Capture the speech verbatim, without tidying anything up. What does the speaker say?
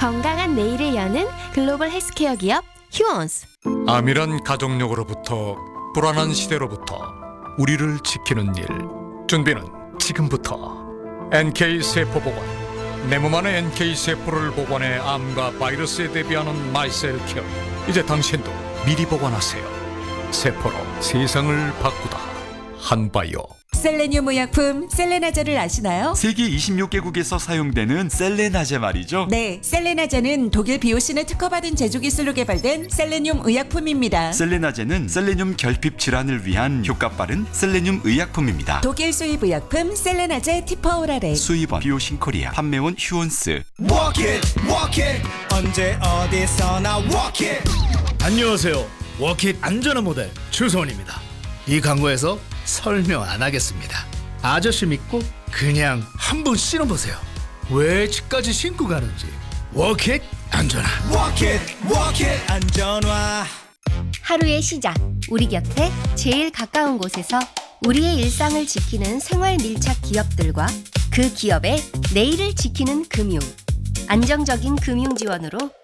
건강한 내일을 여는 글로벌 헬스케어 기업 휴원스. 암이란 가족력으로부터 불안한 시대로부터 우리를 지키는 일. 준비는 지금부터. 엔케이 세포보건. 내 몸 안의 엔케이 세포를 복원해 암과 바이러스에 대비하는 마이셀케어. 이제 당신도 미리 복원하세요. 세포로 세상을 바꾸다. 한바이오. 셀레늄 의약품 셀레나제를 아시나요? 세계 이십육 개국에서 사용되는 셀레나제 말이죠. 네, 셀레나제는 독일 비오신에 특허받은 제조 기술로 개발된 셀레늄 의약품입니다. 셀레나제는 셀레늄 결핍 질환을 위한 효과 빠른 셀레늄 의약품입니다. 독일 수입 의약품 셀레나제 티퍼오랄에 수입원 비오신 코리아, 판매원 휴원스. Walk it, walk it. 언제 어디서나 walk it. 안녕하세요. 워킷 안전한 모델 주소원입니다. 이 광고에서 설명 안 하겠습니다. 아저씨 믿고 그냥 한번 신어보세요. 왜 집까지 신고 가는지. 워킷 안전한. Walk it, walk it. 안전화. 하루의 시작. 우리 곁에 제일 가까운 곳에서 우리의 일상을 지키는 생활 밀착 기업들과 그 기업의 내일을 지키는 금융. 안정적인 금융 지원으로